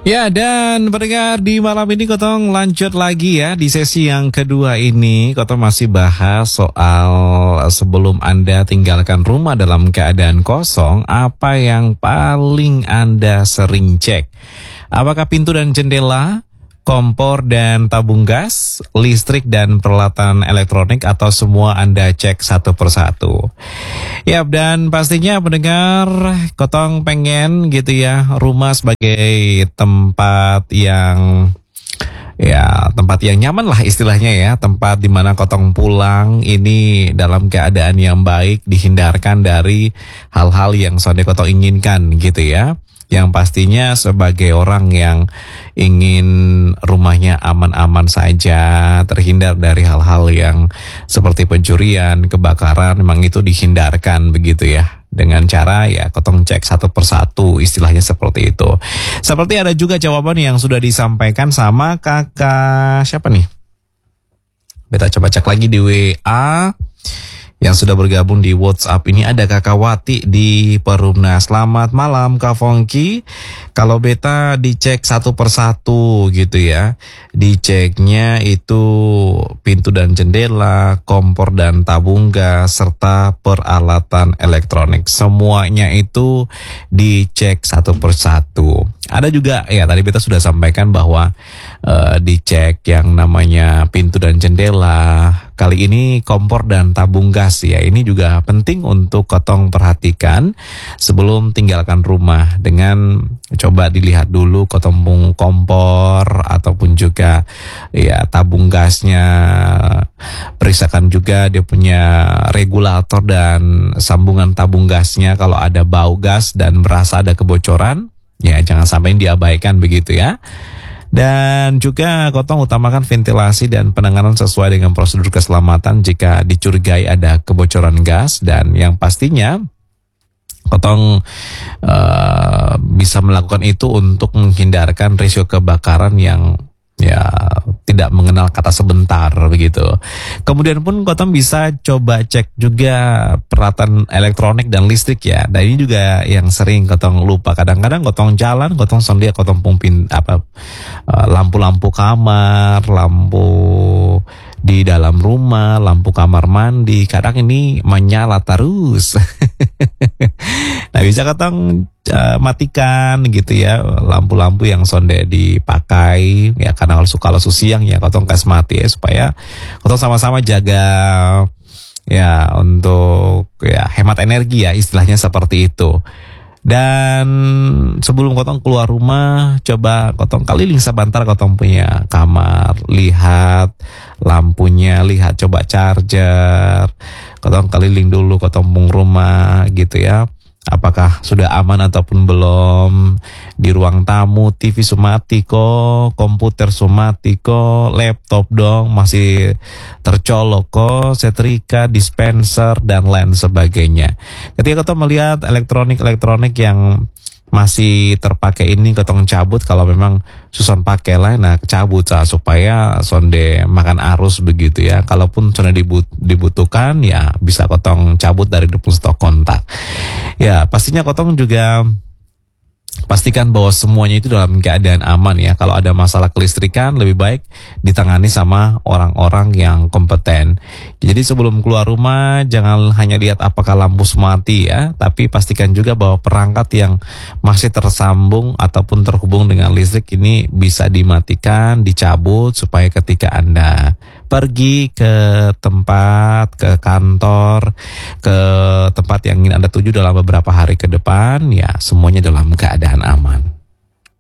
Ya, dan pendengar di malam ini Kotong lanjut lagi ya di sesi yang kedua ini. Kotong masih bahas soal sebelum Anda tinggalkan rumah dalam keadaan kosong, apa yang paling Anda sering cek? Apakah pintu dan jendela, kompor dan tabung gas, listrik dan peralatan elektronik, atau semua Anda cek satu persatu? Ya, dan pastinya pendengar, Kotong pengen gitu ya, rumah sebagai tempat yang nyaman lah istilahnya ya, tempat dimana Kotong pulang ini dalam keadaan yang baik, dihindarkan dari hal-hal yang sonde Kotong inginkan gitu ya. Yang pastinya sebagai orang yang ingin rumahnya aman-aman saja, terhindar dari hal-hal yang seperti pencurian, kebakaran, memang itu dihindarkan begitu ya. Dengan cara ya Kotong cek satu persatu, istilahnya seperti itu. Seperti ada juga jawaban yang sudah disampaikan sama kakak siapa nih? Beta coba cek lagi di WA. Yang sudah bergabung di WhatsApp ini ada Kakak Wati di Perumna. Selamat malam Kak Fongki. Kalau beta dicek satu persatu gitu ya. Diceknya itu pintu dan jendela, kompor dan tabung gas, serta peralatan elektronik. Semuanya itu dicek satu persatu. Ada juga ya tadi beta sudah sampaikan bahwa dicek yang namanya pintu dan jendela. Kali ini kompor dan tabung gas ya, ini juga penting untuk Kotong perhatikan sebelum tinggalkan rumah. Dengan coba dilihat dulu Kotong kompor ataupun juga ya tabung gasnya. Periksakan juga dia punya regulator dan sambungan tabung gasnya. Kalau ada bau gas dan merasa ada kebocoran, ya jangan sampai diabaikan begitu ya. Dan juga Kotong utamakan ventilasi dan penanganan sesuai dengan prosedur keselamatan jika dicurigai ada kebocoran gas. Dan yang pastinya Kotong bisa melakukan itu untuk menghindarkan risiko kebakaran yang ya tidak mengenal kata sebentar begitu. Kemudian pun Kotong bisa coba cek juga peralatan elektronik dan listrik ya. Dan ini juga yang sering Kotong lupa. Kadang-kadang Kotong jalan, Kotong sondia, Kotong pumpin lampu-lampu kamar, lampu di dalam rumah, lampu kamar mandi. Kadang ini menyala terus. Nah, bisa Kotong matikan gitu ya lampu-lampu yang sonde dipakai ya, karena kalau siang ya Kotong kasih mati ya, supaya Kotong sama-sama jaga ya untuk ya hemat energi ya, istilahnya seperti itu. Dan sebelum Kotong keluar rumah, coba Kotong keliling sebentar Kotong punya kamar, lihat lampunya, lihat coba charger. Kotong keliling dulu Kotong pung rumah gitu ya. Apakah sudah aman ataupun belum. Di ruang tamu TV sumati kok, komputer sumati kok, laptop dong masih tercolok kok, setrika, dispenser dan lain sebagainya. Ketika Kotong melihat elektronik yang masih terpakai ini Kotong cabut, kalau memang susun pakai lah, nah cabut supaya sonde makan arus begitu ya. Kalaupun sonde dibutuhkan ya bisa Kotong cabut dari depan stok kontak. Ya pastinya Kotong juga pastikan bahwa semuanya itu dalam keadaan aman ya. Kalau ada masalah kelistrikan lebih baik ditangani sama orang-orang yang kompeten. Jadi sebelum keluar rumah jangan hanya lihat apakah lampu mati ya, tapi pastikan juga bahwa perangkat yang masih tersambung ataupun terhubung dengan listrik ini bisa dimatikan, dicabut, supaya ketika Anda pergi ke tempat, ke kantor, ke tempat yang ingin Anda tuju dalam beberapa hari ke depan, ya semuanya dalam keadaan aman.